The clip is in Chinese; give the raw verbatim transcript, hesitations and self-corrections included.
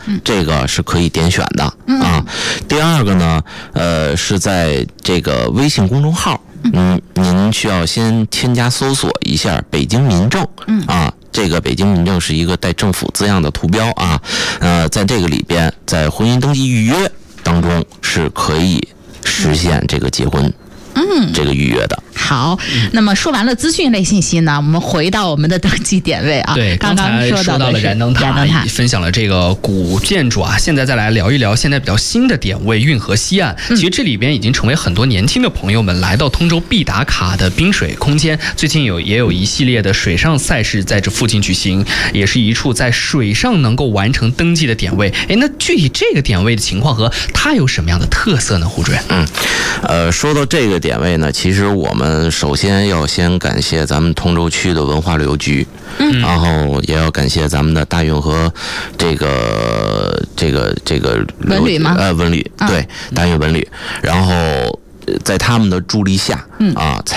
这个是可以点选的啊。第二个呢，呃，是在这个微信公众号，嗯，您需要先添加搜索一下北京民政啊。这个北京民政是一个带政府字样的图标啊，呃，在这个里边，在婚姻登记预约当中是可以实现这个结婚，嗯，这个预约的。 好，那么说完了资讯类信息呢，我们回到我们的登记点位啊。 对， 刚刚说到了燃灯塔，分享了这个古建筑啊。现在再来聊一聊现在比较新的点位运河西岸。其实这里边已经成为很多年轻的朋友们来到通州必打卡的冰水空间。最近有也有一系列的水上赛事在这附近举行，也是一处在水上能够完成登记的点位。哎，那具体这个点位的情况和它有什么样的特色呢？胡主任？ 嗯，呃，说到这个点位呢，其实我们首先要先感谢咱们通州区的文化旅游局，嗯，然后也要感谢咱们的大运河这个这个这个文旅吗？ 呃，文旅，对，大运文旅，然后在他们的助力下，嗯啊。